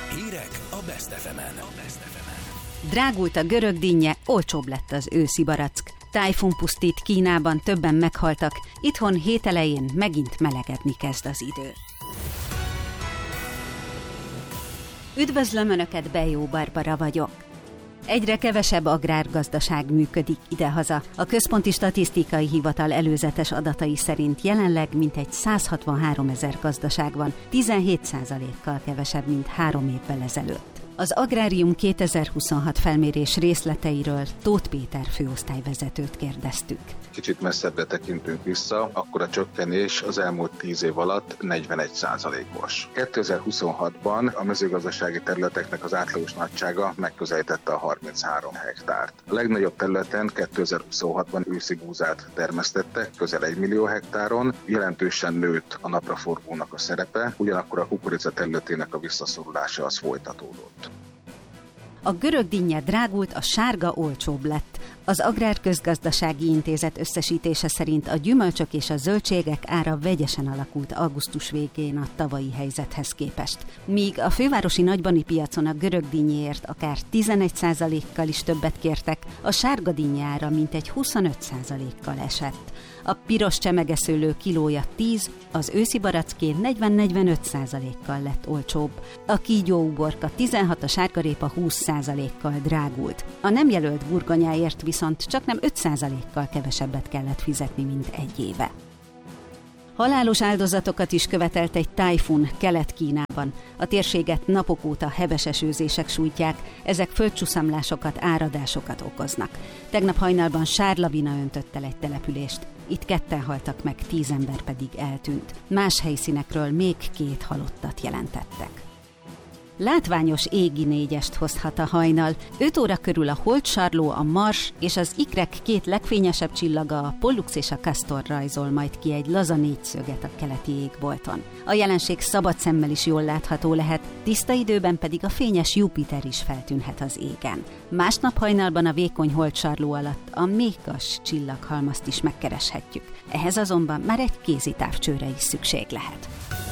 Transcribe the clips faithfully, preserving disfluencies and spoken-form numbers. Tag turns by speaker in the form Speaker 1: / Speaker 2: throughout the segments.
Speaker 1: Hírek a Best ef emen.
Speaker 2: Drágult a görög dinnye, olcsóbb lett az őszi barack. Tájfun pusztít Kínában, többen meghaltak, itthon hét elején megint melegedni kezd az idő. Üdvözlöm Önöket, Bejó Barbara vagyok. Egyre kevesebb agrárgazdaság működik idehaza. A Központi Statisztikai Hivatal előzetes adatai szerint jelenleg mintegy száz hatvanháromezer gazdaság van, tizenhét százalékkal kevesebb, mint három évvel ezelőtt. Az Agrárium kétezer-huszonhat felmérés részleteiről Tóth Péter főosztályvezetőt kérdeztük.
Speaker 3: Kicsit messzebbre tekintünk vissza, akkor a csökkenés az elmúlt tíz év alatt negyvenegy százalékos. kétezer-huszonhatban a mezőgazdasági területeknek az átlagos nagysága megközelítette a harminchárom hektárt. A legnagyobb területen kétezer-huszonhatban őszi búzát termesztettek, közel egy millió hektáron, jelentősen nőtt a napraforgónak a szerepe, ugyanakkor a kukorica területének a visszaszorulása az folytatódott.
Speaker 2: A görög dinnye drágult, a sárga olcsóbb lett. Az Agrárközgazdasági Intézet összesítése szerint a gyümölcsök és a zöldségek ára vegyesen alakult augusztus végén a tavalyi helyzethez képest. Míg a fővárosi nagybani piacon a görög dinnyéért akár tizenegy százalékkal is többet kértek, a sárga dinnye ára mintegy huszonöt százalékkal esett. A piros csemegeszőlő kilója tíz, az őszi baracké negyven-negyvenöt százalékkal lett olcsóbb. A kígyóuborka tizenhat, a sárgarépa húsz százalékkal drágult. A nem jelölt burgonyáért viszont csaknem öt százalékkal kevesebbet kellett fizetni, mint egy éve. Halálos áldozatokat is követelt egy tájfun Kelet-Kínában. A térséget napok óta heves esőzések sújtják, ezek földcsuszamlásokat, áradásokat okoznak. Tegnap hajnalban sárlavina öntött el egy települést. Itt ketten haltak meg, tíz ember pedig eltűnt. Más helyszínekről még két halottat jelentettek. Látványos égi négyest hozhat a hajnal. öt óra körül a Holdcharló, a Mars és az ikrek két legfényesebb csillaga, a Pollux és a Castor rajzol majd ki egy laza négyszöget a keleti égbolton. A jelenség szabad szemmel is jól látható lehet, tiszta időben pedig a fényes Jupiter is feltűnhet az égen. Másnap hajnalban a vékony Holdcharló alatt a mékas csillaghalmazt is megkereshetjük. Ehhez azonban már egy kézi távcsőre is szükség lehet.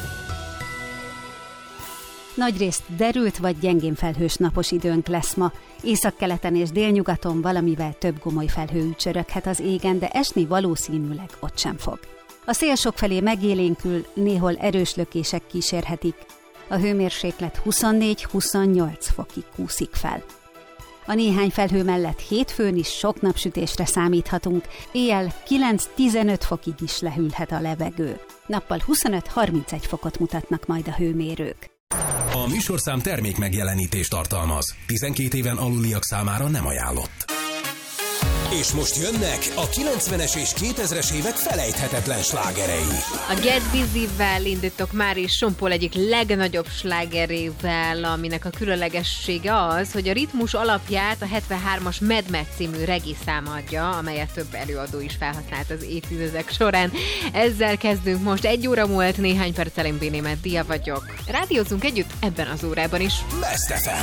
Speaker 2: Nagyrészt derült vagy gyengén felhős napos időnk lesz ma. Északkeleten és délnyugaton valamivel több gomoly felhő ücsöröghet az égen, de esni valószínűleg ott sem fog. A szél sokfelé megélénkül, néhol erős lökések kísérhetik. A hőmérséklet huszonnégy-huszonnyolc fokig kúszik fel. A néhány felhő mellett hétfőn is sok napsütésre számíthatunk, éjjel kilenc-tizenöt fokig is lehűlhet a levegő. Nappal huszonöt-harmincegy fokot mutatnak majd a hőmérők.
Speaker 1: A műsorszám termék megjelenítést tartalmaz. tizenkét éven aluliak számára nem ajánlott. És most jönnek a kilencvenes és kétezres évek felejthetetlen slágerei.
Speaker 4: A Get Busy-vel indítok már is Sean egyik legnagyobb slágerével, aminek a különlegessége az, hogy a ritmus alapját a hetvenhármas Mad Max című regi szám adja, amelyet több előadó is felhasznált az évtizedek során. Ezzel kezdünk most, egy óra múlt, néhány perccel én Bénémet Dia vagyok. Rádiózzunk együtt ebben az órában is.
Speaker 1: Best ef em.